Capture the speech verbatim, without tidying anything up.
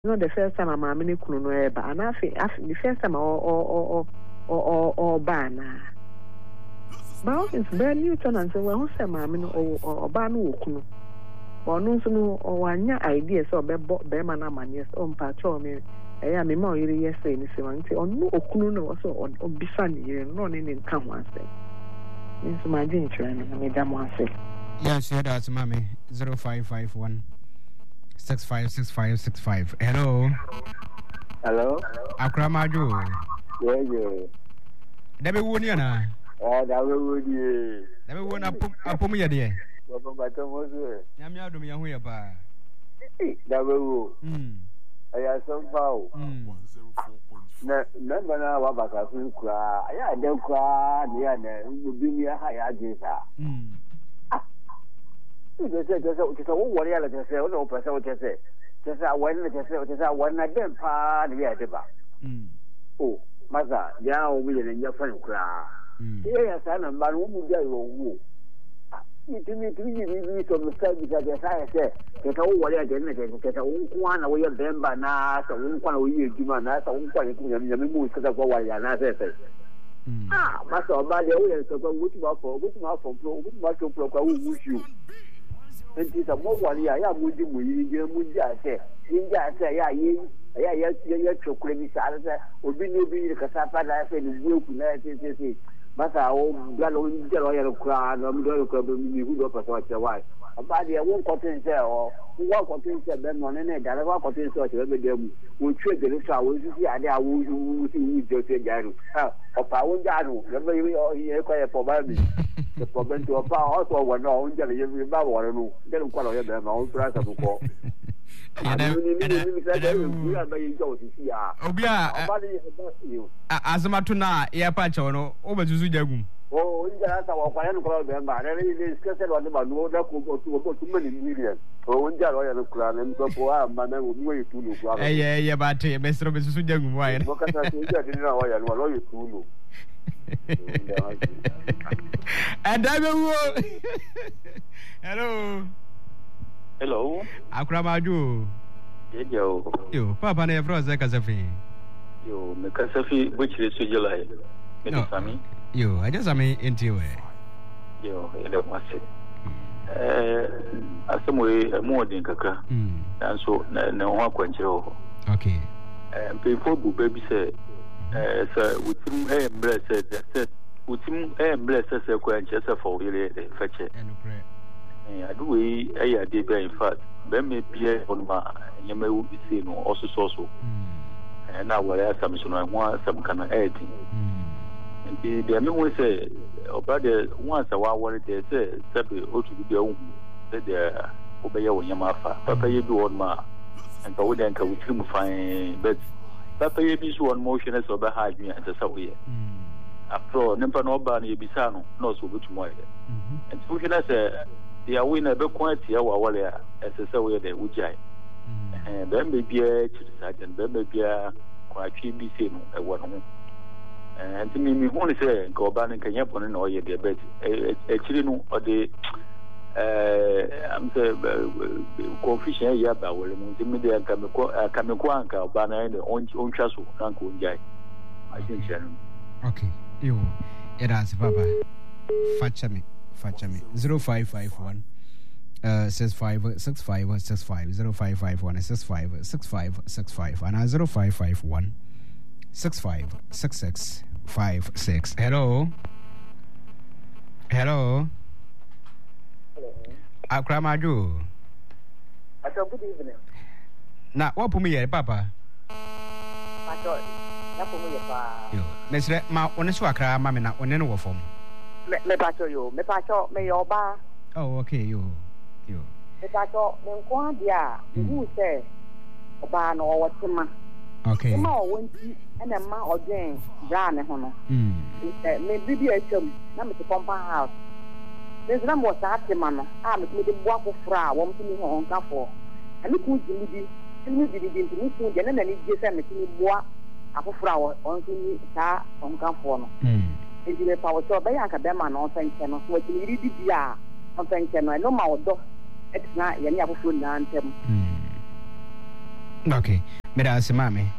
No, the first time I'm a mini kuno eba, and I think the first time or or or or or or bana. But it's brand new turn and say, well, who say mammy or or banu kuno? Or no, so no, or one idea so be man man yes on patcho me. I am a more yes saying so or no okuno so on bisan here, no in come one say. It's my danger and Madame one say. Yes, yeah, that's mammy zero five five one. Six five six five six five. Hello. Hello. Akramaju. Yeah, yeah. Dabe woni na. Ah, dabe woni. Dabe woni apom apom ye de. Baba bata mozo. Nyame adom ye ho ye pa. Dabe wo. Mm. Aya so bawo. Mm. Na na bana wa baka fun kura. Aya de kura ni ya na obi ni ha ya jinsa. Mm. Just say, just say, just say, what are you just say? No person just say, just say, when just say, just say, when I dem pa the year deba. Oh, maza, ya omi ye na friend kura. Yeah, sana man umu dia yo wo. Itu mi tu ni ni so mistake bisa dia saya say, just say what are you just just say, unkwa na we bemba na, so unkwa na we juma na, so unkwa ni kunya ni mu sika kwa wa ya na say say. Ah, maza ba dia we so kwa wuti ma for, wuti ma for pro, wuti ma pro kwa wu wushu. Enti sa mo wali ya ya muji muyi je muji ase yinja ase ya yi ya ya ya chokure mi sa ase obi ni obi ka sa pa da ase ni buku na ase ase ase masa o galo nje ro ya kra no mi do ko mi ni hu do pa so che wa aba de won ko tin se o wo ko tin se be no ne ne da wa ko tin se o che be de mu wo twe de so a wo si ade a wo wu si wu je se jaru ha o pa won jaru le be yi ko ye po ba mi the problem to pa o so wo no on je le ye ba wo re nu de ko lo ye be ma o tra sa bu ko Obia azamatu na ya pacha ono obezuzu jagum oh inja ta wa kwa yanu kwa be ba re ni skese lo ba no da ko to to to mani million oh inja lo ya no kula ne ko po a ma na wo mi tu no kwa eh eh eh ba te be sro bezuzu jagum wa mo ka ta inja de na wa ya lo lo tu no Adabewo Hello Hello. Akramaju. Yo. Yo, papa na efro za kasafi. Yo, me kasafi buchire so July. Me no sami. Yo, aja sami entiwe. Yo, ele wase. Eh, asemwe mu odin kakra. Mm. Nanso na na ho akwankyere ho. Okay. Eh, before bu baby say eh say utim eh mbre say say utim eh mbre say say kwankyere say for ile fache. Enukre. I do a idea, in fact, there may be on my Yamu see no also so. And now, what I some so I want some kind of editing. And the other one say, about the once a while, what they say, Sabi, ought to be their own, said the Obey Yamafa, Papa, you do on ma, and go then come with him fine, but Papa, you be one motion as over hide me and the subway. After all, Nimpa no Bani Bisano, no so much more. And so can I say, the winner be quite here while they are as a so they would jai. And then maybe a sergeant, then maybe a quite be seen at one. And to me, only say, go back and can you put in all your debate. Actually, no, or the I'm the coefficient, yeah, but will immediately come a Kamiquanka, banner, and own trust, Uncle Jai. I think, okay, you, it has Papa. Fachame. Fachame zero five five one uh six five six five six five zero five five one six five six five six five and zero five five one six five six six five six. Hello. Hello. Hello. Akramaju. Ato good evening. Na what put me here, Papa? Ato na put me here pa. Yo. Mesre ma onesu akra ma me na onene wo fom. Me me pacho yo, me pacho me yoba. Oh, okay, yo, yo. Me pacho me nkwa dia, who say oba no wotima. Okay. Ma o wonti ena ma odwen bra ne ho no. Mm. Me bibi atwam na me compound house. There's no more satima no. Ah me me de boa ko fra, wo mtumi ho nkafo. Ani ku jimi bi, timi bi bi ntimi ku je na na ni je se me timi boa akofra wo onso ni sa nkafo no. Mm. Eji me pa wo so be ya ka be ma no sanche no so ti ri di dia no sanche no no ma odo etna ye ni akofo na antem Okay, meda ase maame